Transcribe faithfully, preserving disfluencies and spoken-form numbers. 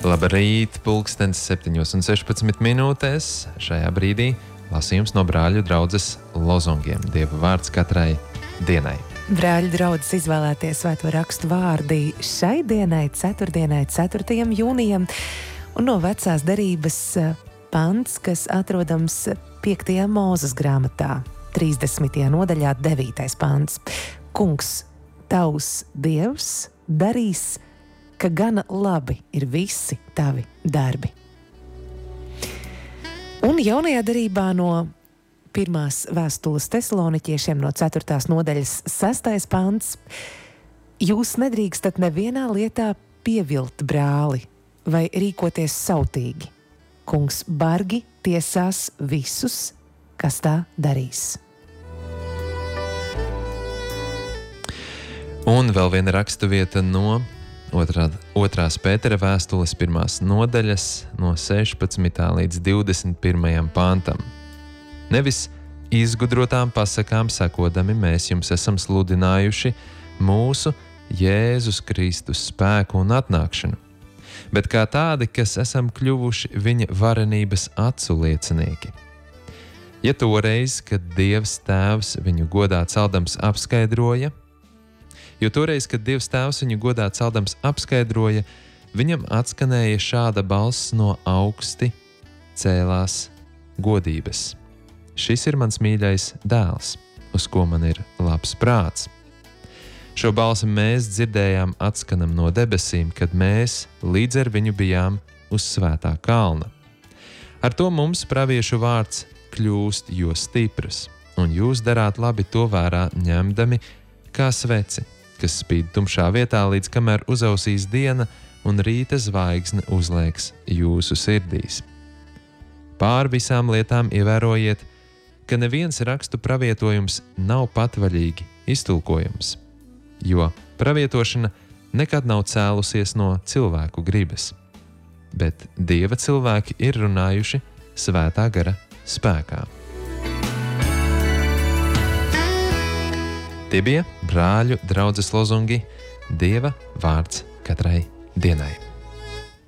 Labrīt, pulkstens septiņos un sešpadsmit minūtēs. Šajā brīdī lasījums no brāļu draudzes lozungiem. Dieva vārds katrai dienai. Brāļu draudzes izvēlētie svēto rakstu vārdi šai dienai, ceturtdienai, ceturtajam jūnijam, un no vecās derības pants, kas atrodams piektajā Mūzes grāmatā, trīsdesmitajā nodaļā, devītais pants. Kungs, tavs Dievs darīs, ka gana labi ir visi tavi darbi. Un jaunajā derībā no pirmās vēstules Tesaloniķiešiem no ceturtās nodaļas sestais pants. Jūs nedrīkstat nevienā lietā pievilt brāli vai rīkoties sautīgi. Kungs bargi tiesās visus, kas tā darīs. Un vēl viena rakstuvieta no otrā, otrās Pētera vēstules pirmās nodaļas no sešpadsmitā līdz divdesmit pirmajam pantam. Nevis izgudrotām pasakām sakodami mēs jums esam sludinājuši mūsu Jēzus Kristus spēku un atnākšanu, bet kā tādi, kas esam kļuvuši viņa varenības acu liecinieki. Ja toreiz, kad Dievs Tēvs viņu godā celdams apskaidroja, jo toreiz, kad Dievs Tēvs viņu godā celdams apskaidroja, viņam atskanēja šāda balss no augsti cēlās godības. Šis ir mans mīļais dēls, uz ko man ir labs prāts. Šo balsi mēs dzirdējām atskanam no debesīm, kad mēs līdz ar viņu bijām uz svētā kalna. Ar to mums praviešu vārds kļūst jo stiprs, un jūs darāt labi to vērā ņemdami kā sveci, kas spīd tumšā vietā, līdz kamēr uzausīs diena un rīta zvaigzne uzliekas jūsu sirdīs. Pār visām lietām ievērojiet, ka neviens rakstu pravietojums nav patvaļīgi iztulkojums, jo pravietošana nekad nav cēlusies no cilvēku gribas, bet Dieva cilvēki ir runājuši svētā gara spēkā. Tie bija brāļu draudzes lozungi Dieva vārds katrai dienai.